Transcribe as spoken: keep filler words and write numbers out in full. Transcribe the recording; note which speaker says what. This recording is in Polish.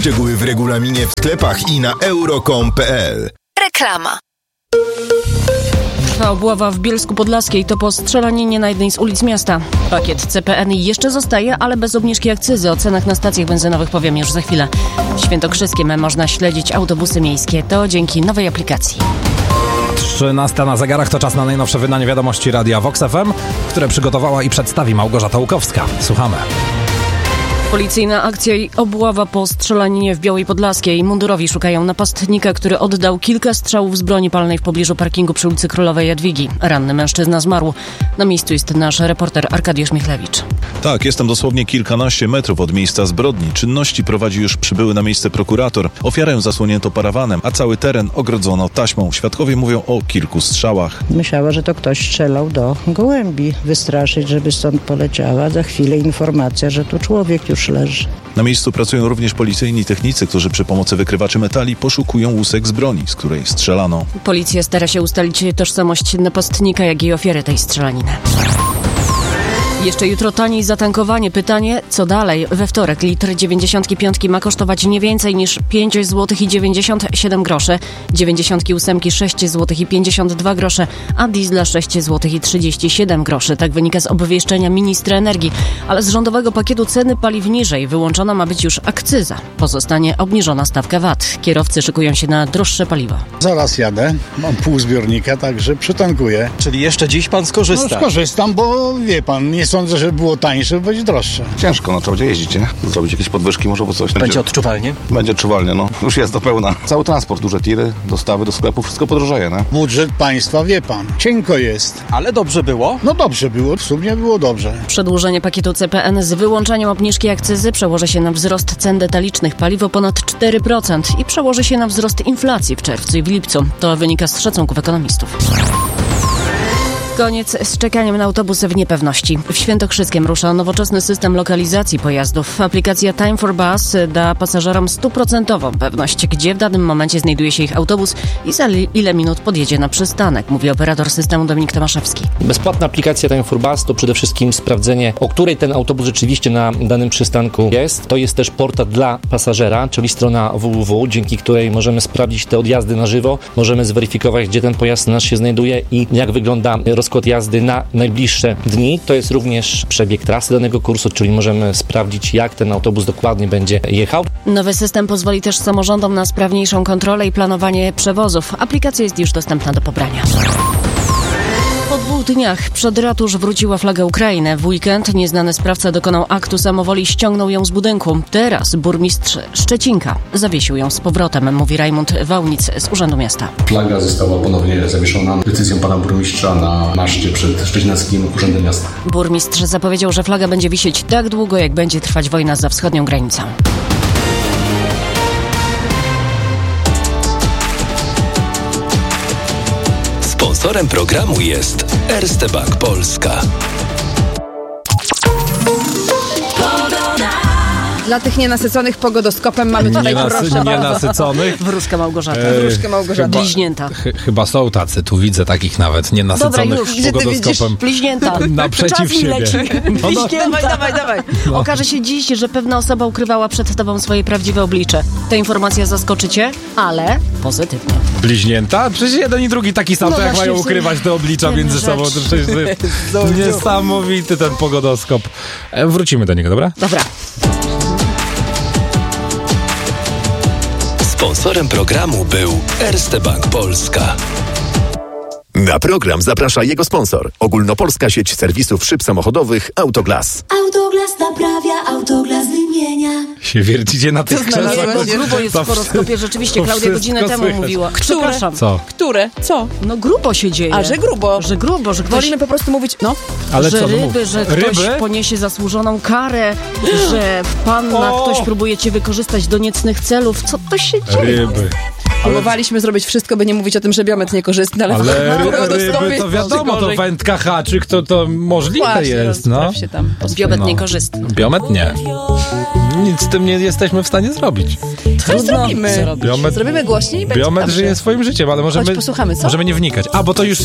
Speaker 1: Szczegóły w regulaminie w sklepach i na euro kropka com kropka p l.
Speaker 2: Reklama.
Speaker 3: Trwa obława w Bielsku Podlaskiej. To po strzelaninie na jednej z ulic miasta. Pakiet C P N jeszcze zostaje, ale bez obniżki akcyzy. O cenach na stacjach benzynowych powiem już za chwilę. W Świętokrzyskiem można śledzić autobusy miejskie. To dzięki nowej aplikacji.
Speaker 4: trzynasta na zegarach, to czas na najnowsze wydanie wiadomości Radia Vox F M, które przygotowała i przedstawi Małgorzata Łukowska. Słuchamy.
Speaker 3: Policyjna akcja i obława po strzelaninie w Białej Podlaskiej. Mundurowi szukają napastnika, który oddał kilka strzałów z broni palnej w pobliżu parkingu przy ulicy Królowej Jadwigi. Ranny mężczyzna zmarł. Na miejscu jest nasz reporter Arkadiusz Michlewicz.
Speaker 5: Tak, jestem dosłownie kilkanaście metrów od miejsca zbrodni. Czynności prowadzi już przybyły na miejsce prokurator. Ofiarę zasłonięto parawanem, a cały teren ogrodzono taśmą. Świadkowie mówią o kilku strzałach.
Speaker 6: Myślała, że to ktoś strzelał do gołębi. Wystraszyć, żeby stąd poleciała. Za chwilę informacja, że tu człowiek już leży.
Speaker 5: Na miejscu pracują również policyjni technicy, którzy przy pomocy wykrywaczy metali poszukują łusek z broni, z której strzelano.
Speaker 3: Policja stara się ustalić tożsamość napastnika, jak i ofiary tej strzelaniny. Jeszcze jutro taniej zatankowanie. Pytanie, co dalej? We wtorek litr dziewięćdziesiątki piątki ma kosztować nie więcej niż pięć złotych i dziewięćdziesiąt siedem groszy, dziewięćdziesiątki ósemki sześć złotych i pięćdziesiąt dwa grosze, a diesla sześć złotych i trzydzieści siedem groszy. Tak wynika z obwieszczenia ministra energii. Ale z rządowego pakietu ceny paliw niżej wyłączona ma być już akcyza. Pozostanie obniżona stawka V A T. Kierowcy szykują się na droższe paliwa.
Speaker 7: Zaraz jadę, mam pół zbiornika, także przytankuję.
Speaker 8: Czyli jeszcze dziś pan skorzysta?
Speaker 7: No skorzystam, bo wie pan, nie sądzę, że było tańsze, bo będzie droższe.
Speaker 9: Ciężko, no trzeba będzie jeździć, nie? Zrobić jakieś podwyżki może, bo coś.
Speaker 8: Będzie, będzie odczuwalnie?
Speaker 9: Będzie odczuwalnie, no. Już jest do pełna. Cały transport, duże tiry, dostawy do sklepu, wszystko podrożeje, nie?
Speaker 7: Budżet państwa, wie pan, cienko jest.
Speaker 8: Ale dobrze było?
Speaker 7: No dobrze było, w sumie było dobrze.
Speaker 3: Przedłużenie pakietu C P N z wyłączeniem obniżki akcyzy przełoży się na wzrost cen detalicznych paliw o ponad cztery procent i przełoży się na wzrost inflacji w czerwcu i w lipcu. To wynika z szacunków ekonomistów. Koniec z czekaniem na autobusy w niepewności. W Świętokrzyskiem rusza nowoczesny system lokalizacji pojazdów. Aplikacja Time for Bus da pasażerom stuprocentową pewność, gdzie w danym momencie znajduje się ich autobus i za ile minut podjedzie na przystanek, mówi operator systemu Dominik Tomaszewski.
Speaker 10: Bezpłatna aplikacja Time for Bus to przede wszystkim sprawdzenie, o której ten autobus rzeczywiście na danym przystanku jest. To jest też portal dla pasażera, czyli strona w w w, dzięki której możemy sprawdzić te odjazdy na żywo, możemy zweryfikować, gdzie ten pojazd nasz się znajduje i jak wygląda rozkład jazdy na najbliższe dni. To jest również przebieg trasy danego kursu, czyli możemy sprawdzić, jak ten autobus dokładnie będzie jechał.
Speaker 3: Nowy system pozwoli też samorządom na sprawniejszą kontrolę i planowanie przewozów. Aplikacja jest już dostępna do pobrania. Po dwóch dniach przed ratusz wróciła flaga Ukrainy. W weekend nieznany sprawca dokonał aktu samowoli, ściągnął ją z budynku. Teraz burmistrz Szczecinka zawiesił ją z powrotem, mówi Rajmund Wałnic z Urzędu Miasta.
Speaker 11: Flaga została ponownie zawieszona decyzją pana burmistrza na maszcie przed Szczecinackim Urzędem Miasta.
Speaker 3: Burmistrz zapowiedział, że flaga będzie wisieć tak długo, jak będzie trwać wojna za wschodnią granicą.
Speaker 12: Sponsorem programu jest Erste Bank Polska.
Speaker 13: Dla tych nienasyconych pogodoskopem mamy tutaj
Speaker 4: Nienasy-
Speaker 13: proszę
Speaker 4: Nienasyconych?
Speaker 3: Wróżka Małgorzata.
Speaker 4: E,
Speaker 13: Wróżka Małgorzata.
Speaker 3: Bliźnięta.
Speaker 4: Ch- chyba są tacy, tu widzę takich nawet nienasyconych
Speaker 3: Dobra, już, gdzie ty
Speaker 4: pogodoskopem.
Speaker 3: Bliźnięta.
Speaker 4: Naprzeciw
Speaker 3: Czas mi
Speaker 4: siebie.
Speaker 3: leci.
Speaker 4: No, no.
Speaker 3: Dawaj, dawaj, dawaj.
Speaker 4: No.
Speaker 3: Okaże się dziś, że pewna osoba ukrywała przed tobą swoje prawdziwe oblicze. Ta informacja zaskoczy cię, ale pozytywnie.
Speaker 4: Bliźnięta? Przecież jeden i drugi taki sam,
Speaker 3: No
Speaker 4: to jak
Speaker 3: właśnie,
Speaker 4: mają ukrywać te oblicza
Speaker 3: jedna
Speaker 4: między sobą. To
Speaker 3: rzecz.
Speaker 4: przecież to jest niesamowity ten pogodoskop. E, Wrócimy do niego, dobra?
Speaker 3: Dobra.
Speaker 12: Sponsorem programu był Erste Bank Polska.
Speaker 14: Na program zaprasza jego sponsor. Ogólnopolska sieć serwisów szyb samochodowych Autoglas.
Speaker 15: Autoglas naprawia, Autoglas wymienia.
Speaker 4: Się wiercicie na tych krzesłach.
Speaker 3: No grubo jest w horoskopie, rzeczywiście Klaudia godzinę temu
Speaker 4: słychać.
Speaker 3: mówiła.
Speaker 13: Które?
Speaker 3: Przepraszam.
Speaker 4: Co?
Speaker 13: Które? Co?
Speaker 3: No grubo się dzieje.
Speaker 13: A, że grubo.
Speaker 3: Że grubo, że ktoś...
Speaker 13: Wolimy po prostu mówić, no.
Speaker 4: Ale
Speaker 3: że
Speaker 4: co, no
Speaker 3: ryby,
Speaker 4: mów.
Speaker 3: że ktoś
Speaker 4: Ryby?
Speaker 3: poniesie zasłużoną karę, że panna,
Speaker 4: O!
Speaker 3: ktoś próbuje cię wykorzystać do niecnych celów. Co to się dzieje?
Speaker 4: Ryby.
Speaker 13: Próbowaliśmy zrobić wszystko, by nie mówić o tym, że biometr niekorzystny, ale...
Speaker 4: Ale
Speaker 13: w
Speaker 4: ry,
Speaker 13: pogodoskopie
Speaker 4: ryby to wiadomo, to
Speaker 13: gorzej.
Speaker 4: wędka haczyk, to, to możliwe
Speaker 13: Właśnie,
Speaker 4: jest, no.
Speaker 13: rozpraw się tam.
Speaker 3: Biometr
Speaker 4: No.
Speaker 3: niekorzystny.
Speaker 4: Biometr nie. Nic z tym nie jesteśmy w stanie zrobić.
Speaker 13: Co zrobimy?
Speaker 4: Biometr,
Speaker 13: Zrobimy głośniej i będzie
Speaker 4: biometr
Speaker 13: dobrze.
Speaker 4: żyje swoim życiem, ale możemy,
Speaker 13: Chodź, posłuchamy, co?
Speaker 4: możemy nie wnikać. A, bo to już